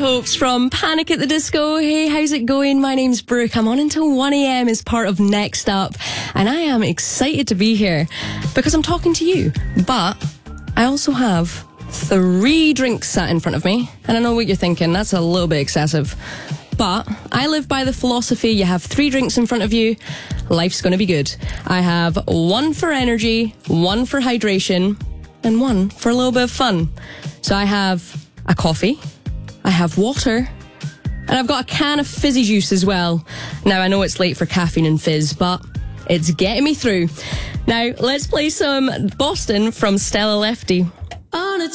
Hopes from Panic at the Disco. Hey, how's it going? My name's Brooke. I'm on until 1am as part of Next Up, and I am excited to be here because I'm talking to you. But I also have 3 drinks sat in front of me, and I know what you're thinking. That's a little bit excessive. But I live by the philosophy you have 3 drinks in front of you, life's going to be good. I have 1 for energy, 1 for hydration, and 1 for a little bit of fun. So I have a coffee, I have water, and I've got a can of fizzy juice as well. Now, I know it's late for caffeine and fizz, but it's getting me through. Now, let's play some Boston from Stella Lefty.